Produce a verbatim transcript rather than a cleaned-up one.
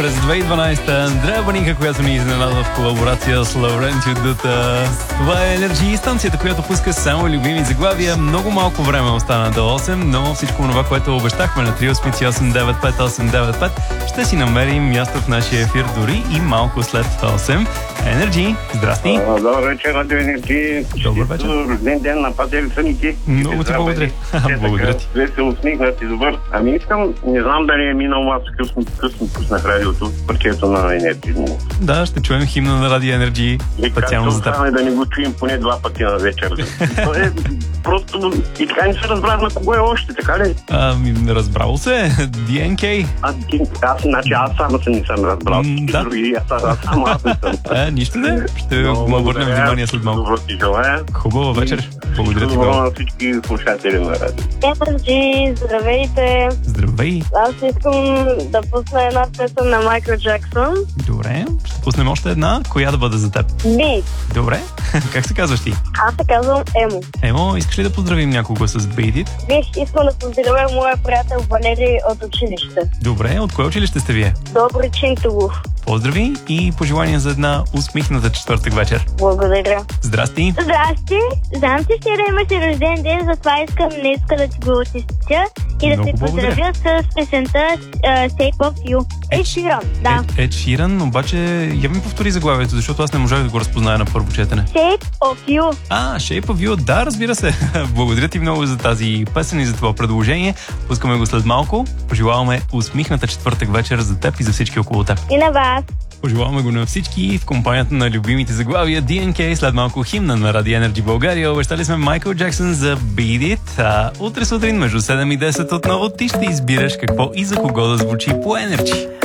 през две хиляди и дванадесета Андрея Банинка, която ни изненада в колаборация с Лаурентио Дута. Това е Energy, станцията, която пуска само любими заглавия. Много малко време остана до осем, но всичко това, което обещахме на три осем осем девет пет осем девет пет, ще си намерим място в нашия ефир дори и малко след осем. Energy, здрасти! Добър вечер, Радио Енергия. Добър вечер. Рожден ден на патерица Ники. Много ти благодаря. Благодаря ти. Вие се усмихнат и добър. Ами искам, не знам дали е минал, аз късно, късно пуснах радиото, парчето на Енергия. Да, ще чуем химна на Радио Енергия специално за теб. Да не го чуем поне два пъти на вечер. е, просто и така не се разбрах на кого е още, така ли? Ами, разбрал се, Ди Ен Кей. А, аз, значи, аз само се не съм разбрал. Да. Други, аз, аз само аз не съм. Е, нищо не, ще му обърнем внимание след малко. Добро ти желая. Хубава вечер. Благодаря ти много. много. На всички слушатели на радио. Енерджи, здравейте! Здравей! Аз искам да пусна една песен на Майкъл Джаксън. Добре, ще пуснем още една. Коя да бъде за теб? Би. Добре, как се казваш ти? Аз се казвам Емо. Емо, искаш ли да поздравим някого с Beat It? Бих искал да поздравя моя приятел Валерий от училище. Добре, от кое училище сте вие? Добри Чинтулов. Поздрави и пожелания за една усмихната четвъртък вечер. Благодаря. Здрасти! Здрасти! Знам, че вчера имаш рожден ден, затова искам днеска да ти го отчестя и да Много те благодаря. поздравя с песента uh, Shape of You. Ед Ширан, да. Ед Ширан, обаче я ми повтори заглавието, защото аз не можах да го разпозная на първо четене. Shape of You. А, Shape of You, да, разбира се. Благодаря ти много за тази песен и за това предложение. Пускаме го след малко. Пожелаваме усмихната четвъртък вечер за теб и за всички около теб. И на вас. Пожелаваме го на всички в компанията на любимите заглавия Ди Ен Кей, след малко химна на Радио Енерджи България. Обещали сме Майкъл Джаксън за Beat It. А утре сутрин между седем и десет отново ти ще избираш какво и за кого да звучи по Енерджи.